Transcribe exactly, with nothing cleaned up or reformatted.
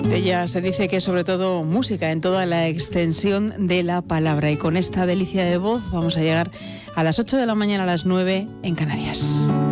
Ella se dice que es sobre todo música en toda la extensión de la palabra, y con esta delicia de voz vamos a llegar a las ocho de la mañana, a las nueve en Canarias.